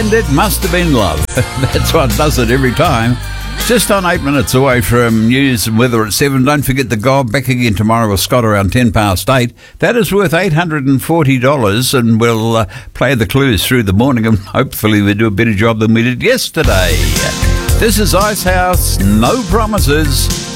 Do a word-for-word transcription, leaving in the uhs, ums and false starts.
And it must have been love. That's what does it every time. Just on eight minutes away from news and weather at seven. Don't forget the gob. Back again tomorrow with Scott around ten past eight. That is worth eight hundred forty dollars, and we'll uh, play the clues through the morning, and hopefully we do a better job than we did yesterday. This is Icehouse, No Promises.